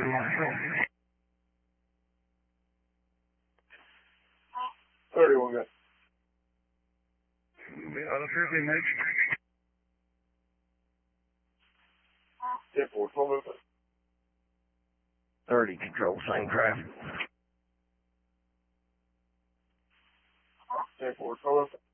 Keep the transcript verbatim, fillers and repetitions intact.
thirty-one gun. Other fifty, mate. ten four, twelve movement. thirty, control, same traffic. ten four, twelve movement.